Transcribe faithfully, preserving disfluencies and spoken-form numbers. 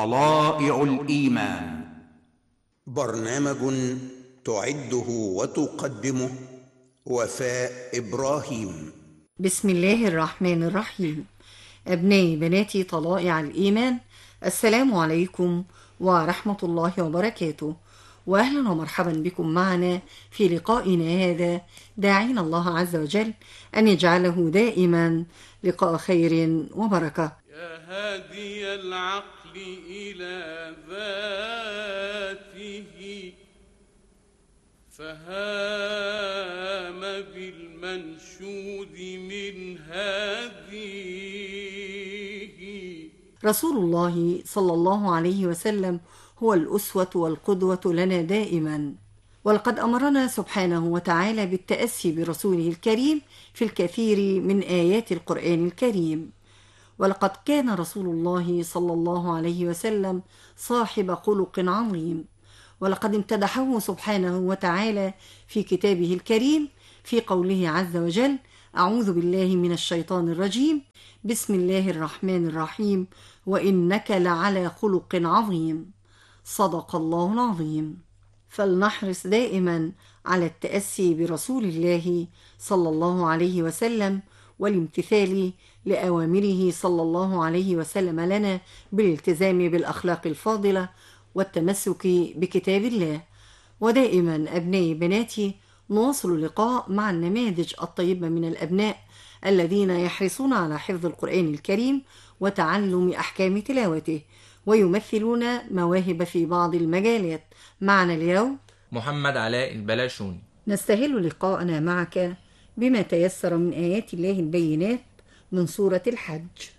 طلائع الإيمان، برنامج تعده وتقدمه وفاء إبراهيم. بسم الله الرحمن الرحيم. أبنائي بناتي طلائع الإيمان، السلام عليكم ورحمة الله وبركاته، وأهلا ومرحبا بكم معنا في لقائنا هذا، داعين الله عز وجل أن يجعله دائما لقاء خير وبركة. يا هادي العقل إلى ذاته فهام بالمنشود من هاديه. رسول الله صلى الله عليه وسلم هو الأسوة والقدوة لنا دائما، ولقد أمرنا سبحانه وتعالى بالتأسي برسوله الكريم في الكثير من آيات القرآن الكريم. ولقد كان رسول الله صلى الله عليه وسلم صاحب خلق عظيم، ولقد امتدحه سبحانه وتعالى في كتابه الكريم في قوله عز وجل: أعوذ بالله من الشيطان الرجيم، بسم الله الرحمن الرحيم، وإنك لعلى خلق عظيم. صدق الله العظيم. فلنحرص دائما على التأسي برسول الله صلى الله عليه وسلم والامتثال لأوامره صلى الله عليه وسلم لنا بالالتزام بالأخلاق الفاضلة والتمسك بكتاب الله. ودائما أبنائي بناتي نواصل اللقاء مع النماذج الطيبة من الأبناء الذين يحرصون على حفظ القرآن الكريم وتعلم أحكام تلاوته، ويمثلون مواهب في بعض المجالات. معنا اليوم محمد علاء البلاشوني. نستهل لقاءنا معك بما تيسر من آيات الله البينات من سورة الحج.